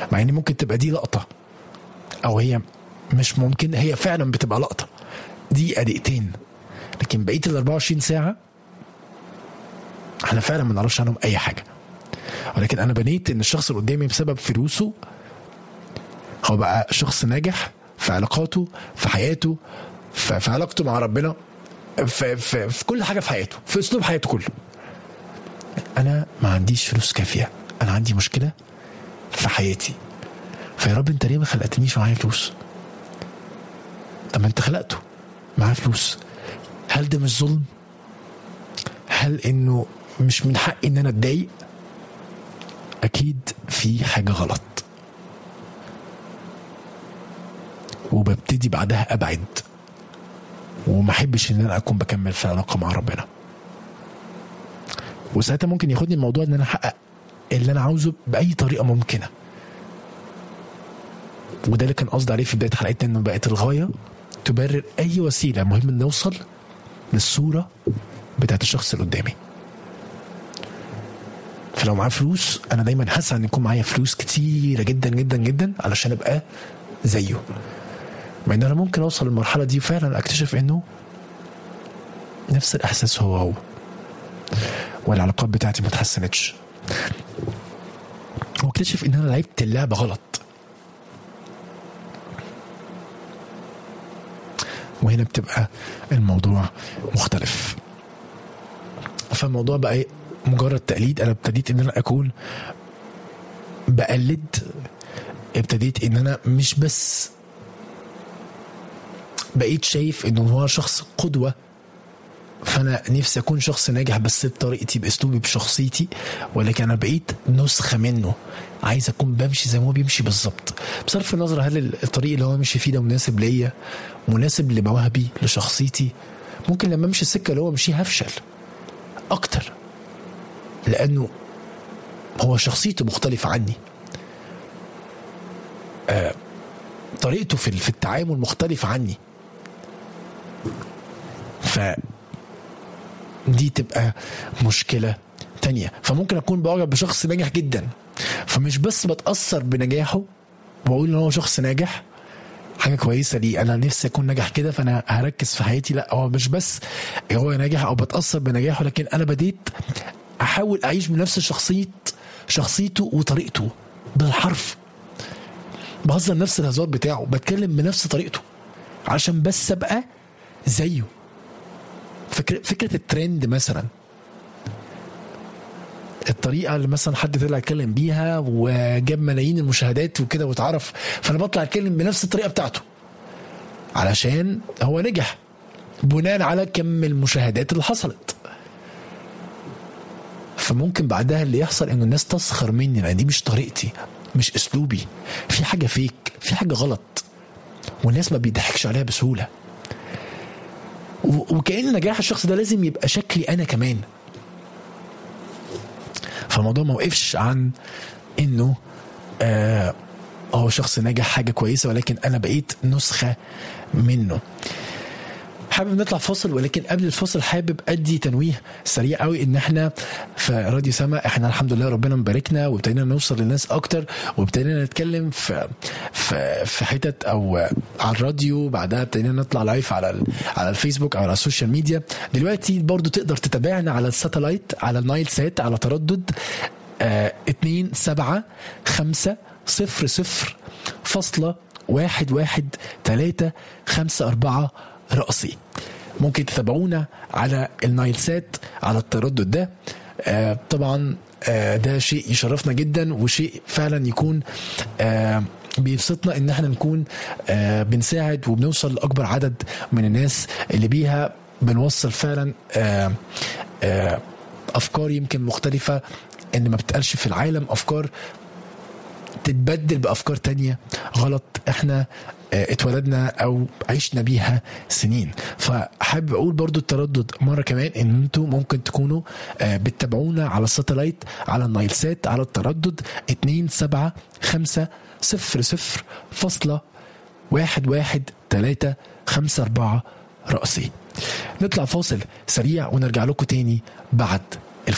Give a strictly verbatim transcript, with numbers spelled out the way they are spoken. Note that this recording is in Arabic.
مع ان ممكن تبقى دي لقطة، او هي مش ممكن، هي فعلا بتبقى لقطة دي دقيقتين، لكن بقية ال أربعة وعشرين ساعة احنا فعلا ما نعرفش عنهم اي حاجة. ولكن انا بنيت ان الشخص اللي قدامي بسبب فلوسه هو بقى شخص ناجح في علاقاته، في حياته، في, في علاقته مع ربنا، في, في, في كل حاجة في حياته، في اسلوب حياته كله. انا ما عنديش فلوس كافية، انا عندي مشكلة في حياتي، فيا رب انت ليه ما خلقتنيش معايا فلوس؟ طب ما انت خلقته معاه فلوس، هل ده مش ظلم؟ هل انه مش من حقي ان انا اتضايق؟ اكيد في حاجة غلط، وببتدي بعدها ابعد، وما احبش ان انا اكون بكمل في علاقة مع ربنا. وساعتها ممكن ياخدني الموضوع ان انا احقق اللي انا عاوزه باي طريقة ممكنة. وده اللي كان قصدي عليه في بداية حلقتنا، انه بقت الغاية تبرر اي وسيلة، مهم ان نوصل للصورة بتاعت الشخص اللي قدامي. فلو معاه فلوس انا دايما هسعى ان يكون معايا فلوس كتيرة جدا جدا جدا علشان ابقى زيه. مع ان انا ممكن اوصل للمرحلة دي فعلا اكتشف انه نفس الاحساس هو هو، والعلاقات بتاعتي ما اتحسنتش، واكتشف ان انا لعبت اللعبة غلط. وهنا بتبقى الموضوع مختلف. فالموضوع بقى مجرد تقليد. انا ابتديت ان انا اكون بقلد، ابتديت ان انا مش بس بقيت شايف انه هو شخص قدوة، فانا نفسي اكون شخص ناجح بس بطريقتي، باسلوبي، بشخصيتي، ولكن انا بقيت نسخة منه، عايز اكون بمشي زي ما هو بيمشي بالظبط، بصرف النظر هل الطريق اللي هو مشي فيه ده مناسب ليا، مناسب لمواهبي، لشخصيتي. ممكن لما امشي السكة اللي هو مشيها هفشل اكتر، لانه هو شخصيته مختلفة عني، آه طريقته في في التعامل مختلفة عني. ف دي تبقى مشكلة تانية. فممكن أكون بعجب بشخص ناجح جدا، فمش بس بتأثر بنجاحه وأقول إن هو شخص ناجح، حاجة كويسة لي، أنا نفسي أكون ناجح كده فأنا هركز في حياتي. لا، هو مش بس هو ناجح أو بتأثر بنجاحه، لكن أنا بديت أحاول أعيش بنفس شخصية شخصيته وطريقته بالحرف، بهزر نفس الهزار بتاعه، بتكلم بنفس طريقته عشان بس أبقى زيه. فكرة, فكرة الترند مثلا، الطريقة اللي مثلا حد طلع يتكلم بيها وجاب ملايين المشاهدات وكده واتعرف، فأنا بطلع أتكلم بنفس الطريقة بتاعته علشان هو نجح بناء على كم المشاهدات اللي حصلت. فممكن بعدها اللي يحصل إنه الناس تسخر مني، لأن دي مش طريقتي، مش أسلوبي، في حاجة فيك، في حاجة غلط، والناس ما بيضحكش عليها بسهولة. وكأن نجاح الشخص ده لازم يبقى شكلي أنا كمان. فالموضوع ما وقفش عن إنه آه هو شخص ناجح، حاجة كويسة، ولكن أنا بقيت نسخة منه. حابب نطلع فاصل، ولكن قبل الفاصل حابب أدي تنويه سريع قوي إن احنا في راديو سما احنا الحمد لله ربنا مباركنا، وابتدينا نوصل للناس أكتر، وابتدينا نتكلم في في في حتت أو على الراديو، بعدها ابتدينا نطلع لايف على على الفيسبوك أو على السوشيال ميديا. دلوقتي برضو تقدر تتابعنا على الساتلايت، على النايل سات، على تردد اه اتنين سبعة خمسة صفر صفر فاصلة واحد واحد تلاتة خمسة أربعة رأسي. ممكن تتابعونا على النايل سات على التردد ده. آه طبعا آه ده شيء يشرفنا جدا، وشيء فعلا يكون آه بيبسطنا ان احنا نكون آه بنساعد وبنوصل لأكبر عدد من الناس اللي بيها بنوصل فعلا آه آه أفكار يمكن مختلفة ان ما بتقالش في العالم، أفكار تتبدل بأفكار تانية غلط احنا اتولدنا او عشنا بيها سنين. فحابب اقول برضو التردد مرة كمان ان انتوا ممكن تكونوا بتتابعونا على الساتلايت، على النايل سات، على التردد اتنين سبعة خمسة صفر صفر فاصلة واحد واحد تلاتة خمسة أربعة رأسي. نطلع فاصل سريع ونرجع لكم تاني بعد